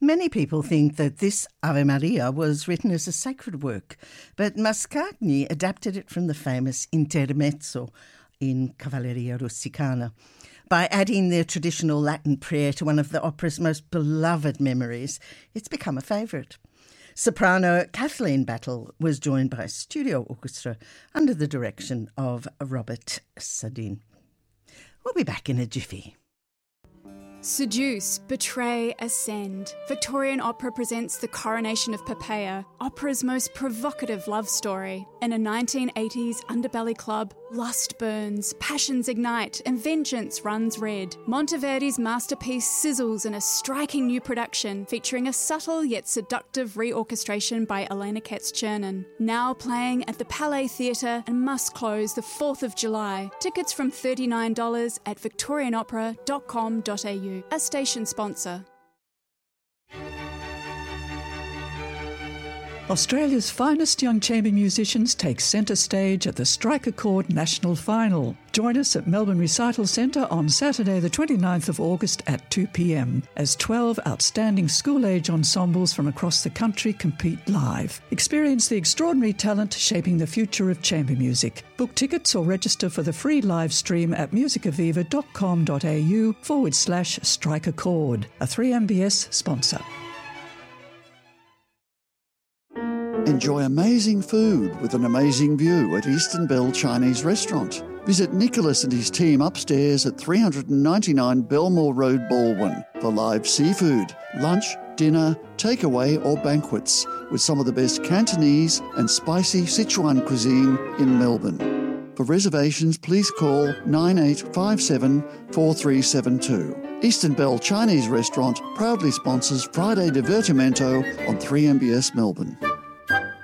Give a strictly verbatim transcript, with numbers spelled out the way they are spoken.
Many people think that this Ave Maria was written as a sacred work, but Mascagni adapted it from the famous Intermezzo in Cavalleria Rusticana by adding the traditional Latin prayer to one of the opera's most beloved memories. It's become a favourite. Soprano Kathleen Battle was joined by a studio orchestra under the direction of Robert Sardin. We'll be back in a jiffy. Seduce, betray, ascend. Victorian Opera presents The Coronation of Poppaea, opera's most provocative love story. In a nineteen eighties underbelly club, lust burns, passions ignite, and vengeance runs red. Monteverdi's masterpiece sizzles in a striking new production featuring a subtle yet seductive reorchestration by Elena Katz-Chernin. Now playing at the Palais Theatre and must close the fourth of July. Tickets from thirty-nine dollars at victorian opera dot com dot a u. A station sponsor. Australia's finest young chamber musicians take centre stage at the Strike a Chord National Final. Join us at Melbourne Recital Centre on Saturday the twenty-ninth of August at two p m as twelve outstanding school-age ensembles from across the country compete live. Experience the extraordinary talent shaping the future of chamber music. Book tickets or register for the free live stream at musicaviva dot com dot a u forward slash strike a chord, a three M B S sponsor. Enjoy amazing food with an amazing view at Eastern Bell Chinese Restaurant. Visit Nicholas and his team upstairs at three ninety-nine Belmore Road, Baldwin for live seafood, lunch, dinner, takeaway or banquets with some of the best Cantonese and spicy Sichuan cuisine in Melbourne. For reservations, please call nine eight five seven, four three seven two. Eastern Bell Chinese Restaurant proudly sponsors Friday Divertimento on three M B S Melbourne.